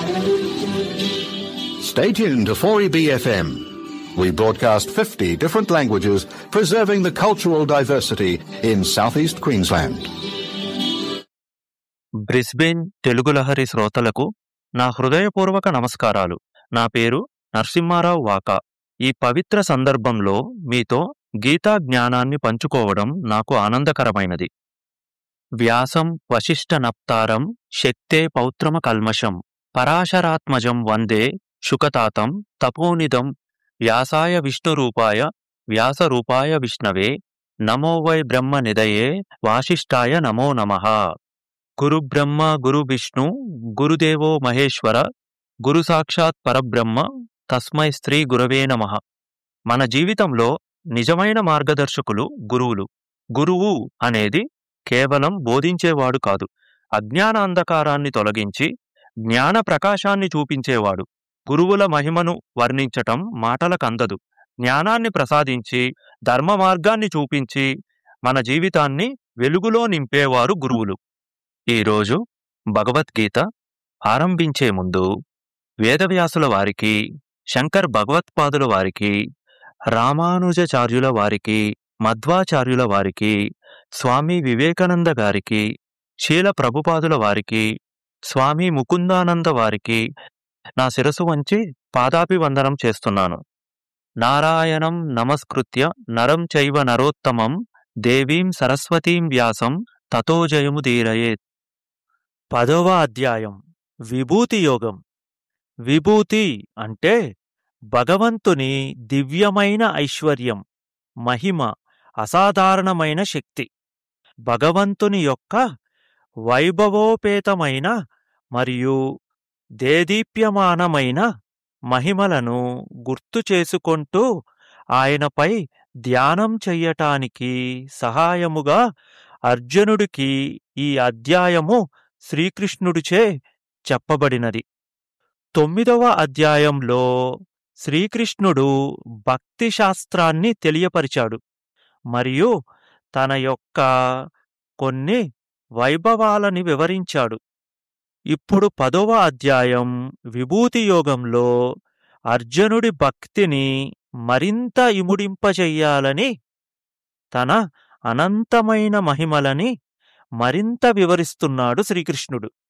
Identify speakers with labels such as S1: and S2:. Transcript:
S1: Stay tuned to 4EBFM. We broadcast 50 different languages, preserving the cultural diversity in southeast Queensland.
S2: Brisbane Telugu Lahari శ్రోతలకు నా హృదయపూర్వక నమస్కారాలు. నా పేరు నరసింహారావు వాకా. ఈ పవిత్ర సందర్భంలో మీతో గీతా జ్ఞానాన్ని పంచుకోవడం నాకు ఆనందకరమైనది. వ్యాసం వశిష్ఠ నప్తారం శక్తే పౌత్రమ కల్మషం పరాశరాత్మజం వందే శుకతాతం తపోనిదం వ్యాసాయ విష్ణురూపాయ వ్యాసరూపాయ విష్ణవే నమో వై బ్రహ్మ నిదయే వాసిష్ఠాయ నమో నమః. గురు బ్రహ్మ గురు విష్ణు గురుదేవో మహేశ్వర గురు సాక్షాత్ పరబ్రహ్మ తస్మై శ్రీ గురవే నమః. మన జీవితంలో నిజమైన మార్గదర్శకులు గురువులు. గురువు అనేది కేవలం బోధించేవాడు కాదు, అజ్ఞాన అంధకారాన్ని తొలగించి జ్ఞాన ప్రకాశాన్ని చూపించేవాడు. గురువుల మహిమను వర్ణించటం మాటలకందదు. జ్ఞానాన్ని ప్రసాదించి ధర్మ మార్గాన్ని చూపించి మన జీవితాన్ని వెలుగులో నింపేవారు గురువులు. ఈరోజు భగవద్గీత ఆరంభించే ముందు వేదవ్యాసుల వారికి, శంకర్ భగవత్పాదుల వారికి, రామానుజాచార్యుల వారికి, మధ్వాచార్యుల వారికి, స్వామి వివేకానంద గారికి, శీల ప్రభుపాదుల వారికి, స్వామి ముకుందానంద వారికి నా శిరసు వంచి పాదాభివందనం చేస్తున్నాను. నారాయణం నమస్కృత్య నరం చైవ నరోత్తమం దేవీం సరస్వతీం వ్యాసం తతో జయముదీరయేత్. 10వ అధ్యాయం విభూతి యోగం. విభూతి అంటే భగవంతుని దివ్యమైన ఐశ్వర్యం, మహిమ, అసాధారణమైన శక్తి. భగవంతుని యొక్క వైభవోపేతమైన మరియు దేదీప్యమానమైన మహిమలను గుర్తు చేసుకొంటూ ఆయనపై ధ్యానం చెయ్యటానికి సహాయముగా అర్జునుడికి ఈ అధ్యాయము శ్రీకృష్ణుడిచే చెప్పబడినది. 9వ అధ్యాయంలో శ్రీకృష్ణుడు భక్తి శాస్త్రాన్ని తెలియపరిచాడు మరియు తన యొక్క కొన్ని వైభవాలని వివరించాడు. ఇప్పుడు 10వ అధ్యాయం విభూతి యోగంలో అర్జునుడి భక్తిని మరింత ఇముడింపచెయ్యాలని తన అనంతమైన మహిమలని మరింత వివరిస్తున్నాడు శ్రీకృష్ణుడు.